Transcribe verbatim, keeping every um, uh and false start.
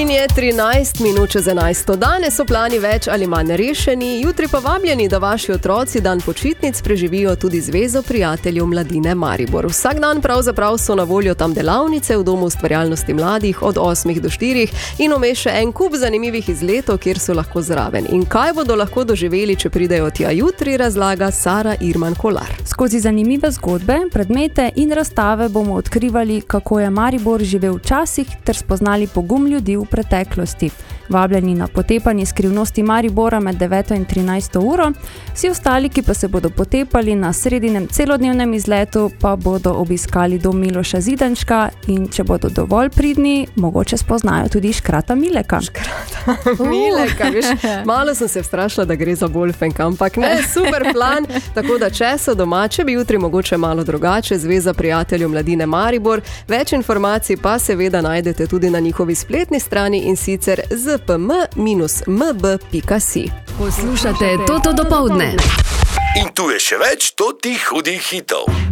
In je trinajst minut čez enajsto. Danes so plani več ali manj rešeni, jutri pa vabljeni, da vaši otroci dan počitnic preživijo tudi Zvezo prijateljev mladine Maribor. Vsak dan pravzaprav so na voljo tam delavnice v Domu ustvarjalnosti mladih od osmih do štirih in vmes še en kup zanimivih izletov, kjer so lahko zraven. In kaj bodo lahko doživeli, če pridejo tja jutri, razlaga Sara Irman Kolar. Skozi zanimive zgodbe, predmete in razstave bomo odkrivali, kako je Maribor živel včasih ter spoznali pogum ljudi v preteklosti. Vabljeni na potepanje skrivnosti Maribora med deveto in trinajsto uro, vsi ostali, ki pa se bodo potepali na sredinem celodnevnem izletu, pa bodo obiskali dom Miloša Zidanška in če bodo dovolj pridni, mogoče spoznajo tudi Škrata Mileka. Škrata Mileka, uh. veš, malo sem se vstrašila, da gre za Wolfenka, ampak ne, super plan, tako da če so doma, če bi jutri mogoče malo drugače, Zveza prijateljev mladine Maribor, več informacij pa seveda najdete tudi na njihovi spletni strani in sicer z p m dash m b pika si. Poslušate Toto dopoldne. In tu je še več totih hudih hitov.